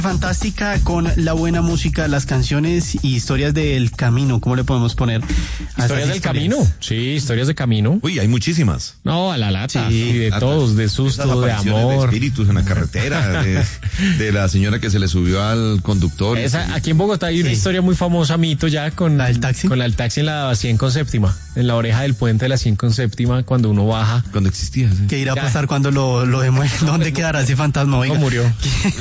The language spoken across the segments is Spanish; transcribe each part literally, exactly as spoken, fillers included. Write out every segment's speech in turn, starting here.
Fantástica con la buena música, las canciones y historias del camino. ¿Cómo le podemos poner? ¿Historias del historias? camino? Sí, historias de camino. Uy, hay muchísimas. No, a la lata. Sí, y de lata. Todos, de susto, de amor. De espíritus en la carretera, de, de la señora que se le subió al conductor. Esa, aquí en Bogotá hay sí. una historia muy famosa, mito ya, con la del taxi. Con la del taxi en la cien con séptima. En la oreja del puente de la cien con séptima, cuando uno baja. Cuando existía. Sí. ¿Qué irá a pasar ya. cuando lo, lo demuestren? ¿Dónde quedará ese fantasma? Oiga. No, murió.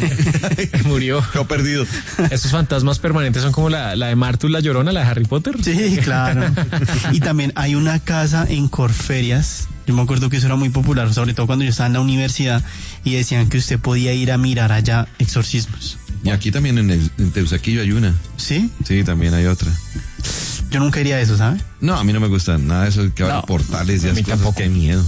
Murió. Quedó perdido. Esos fantasmas permanentes son como la, la de Martus la Llorona, la de Harry Potter. Sí, claro. Y también hay una casa en Corferias. Yo me acuerdo que eso era muy popular, sobre todo cuando yo estaba en la universidad, y decían que usted podía ir a mirar allá exorcismos. Y aquí también en, el, en Teusaquillo hay una. ¿Sí? Sí, también hay otra. Yo nunca iría a eso, ¿sabe? No, a mí no me gusta nada de eso, que abren no, portales y esas cosas. Tampoco. Qué miedo.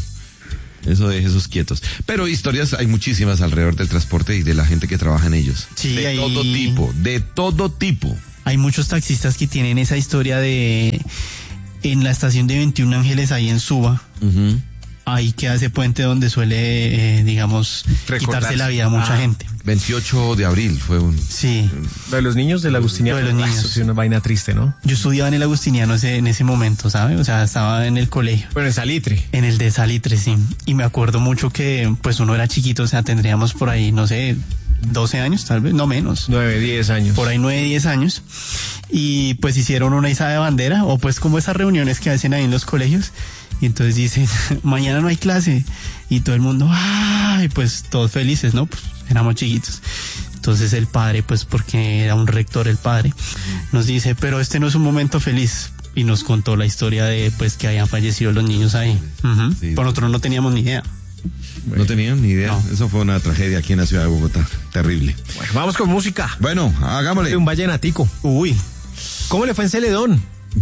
Eso de esos quietos. Pero historias hay muchísimas alrededor del transporte y de la gente que trabaja en ellos. Sí, de hay... todo tipo, de todo tipo. Hay muchos taxistas que tienen esa historia de... En la estación de veintiún Ángeles, ahí en Suba, uh-huh. ahí queda ese puente donde suele, eh, digamos, Recordarse. quitarse la vida a mucha ah. gente. veintiocho de abril fue un... Sí. Lo de los niños del Agustiniano. Lo de los niños. Es una vaina triste, ¿no? Yo estudiaba en el Agustiniano ese, en ese momento, ¿sabe? O sea, estaba en el colegio. Bueno, en Salitre. En el de Salitre, sí. Y me acuerdo mucho que, pues, uno era chiquito, o sea, tendríamos por ahí, no sé, doce años, tal vez, no menos. nueve, diez años. Por ahí nueve, diez años. Y, pues, hicieron una izada de bandera, o pues, como esas reuniones que hacen ahí en los colegios. Y entonces dicen, mañana no hay clase. Y todo el mundo, ¡ay! Pues, todos felices, ¿no? Pues, éramos chiquitos. Entonces el padre, pues porque era un rector el padre, nos dice, pero este no es un momento feliz. Y nos contó la historia de pues que habían fallecido los niños ahí. Uh-huh. Sí. Por nosotros no teníamos ni idea. No tenían ni idea. No. Eso fue una tragedia aquí en la ciudad de Bogotá. Terrible. Bueno, vamos con música. Bueno, hagámosle. Un vallenatico. Uy. ¿Cómo le fue en Celedón?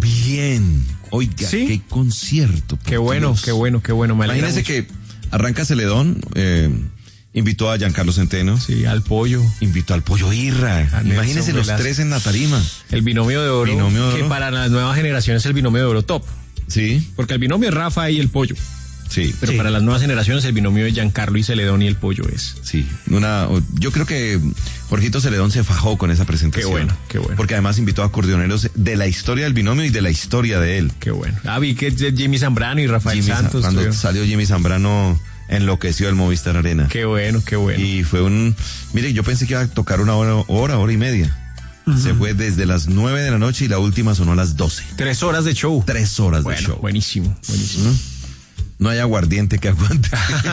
Bien. Oiga, ¿sí? Qué concierto. Qué bueno, Dios. qué bueno, qué bueno. Me Imagínese mucho. que arranca Celedón, eh, invitó a Giancarlo Centeno. Sí, al Pollo. Invitó al Pollo Irra. Imagínense los tres en la tarima. El binomio de oro. Binomio de que oro. para las nuevas generaciones es el binomio de oro top. Sí. Porque el binomio es Rafa y el Pollo. Sí. Pero sí. para las nuevas generaciones el binomio de Giancarlo y Celedón y el Pollo es. Sí. Una, yo creo que Jorgito Celedón se fajó con esa presentación. Qué bueno, qué bueno. Porque además invitó a acordeoneros de la historia del binomio y de la historia de él. Qué bueno. Ah, vi que Jimmy Zambrano y Rafael Jimmy, Santos. Cuando tío. salió Jimmy Zambrano, enloqueció el Movistar Arena. Qué bueno, qué bueno. Y fue un... Mire, yo pensé que iba a tocar una hora, hora, hora y media. Uh-huh. Se fue desde las nueve de la noche y la última sonó a las doce. Tres horas de show. Tres horas bueno, de show. Buenísimo, buenísimo. ¿Mm? No hay aguardiente que aguante.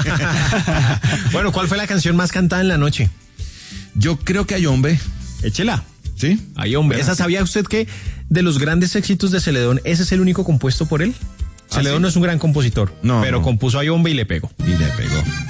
Bueno, ¿cuál fue la canción más cantada en la noche? Yo creo que Ayombe. Échela. ¿Sí? Ayombe. ¿Esa sabía usted que de los grandes éxitos de Celedón, ese es el único compuesto por él? ¿Ah, Celedón sí? no es un gran compositor, no, pero no. compuso Ayombe y le pegó. Y le pegó.